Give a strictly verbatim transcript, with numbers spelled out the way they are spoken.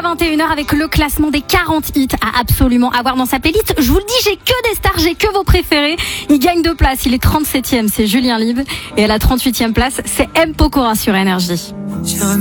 vingt et une heures avec le classement des quarante hits à absolument avoir dans sa playlist. Je vous le dis, j'ai que des stars, j'ai que vos préférés. Il gagne deux places, il est trente-septième, c'est Julien Lieb. Et à la trente-huitième place, c'est M. Pokora sur Énergie.